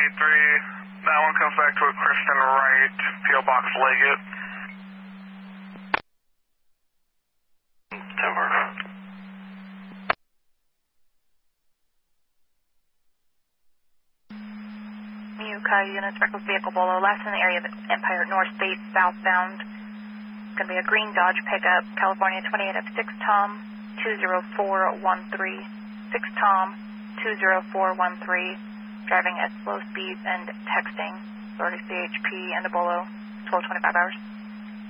That one comes back to a Kristen Wright, P.O. Box Leggett. Denver. Ukai units, reckless vehicle below, last in the area of Empire North State, southbound. It's going to be a green Dodge pickup, California 28 of 6 Tom, 20413. 6 Tom, 20413, driving at slow speeds and texting. 30 CHP and a Bolo, 1225 hours.